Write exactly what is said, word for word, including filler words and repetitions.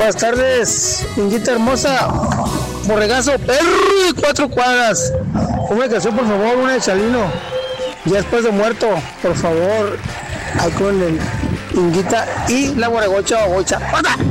Buenas tardes, Inguita hermosa. Borregazo, perro de cuatro cuadras. Una canción, por favor, una de Chalino. Ya después de muerto, por favor. Ahí con el Inguita y la borregocha o bocha. ¡Anda!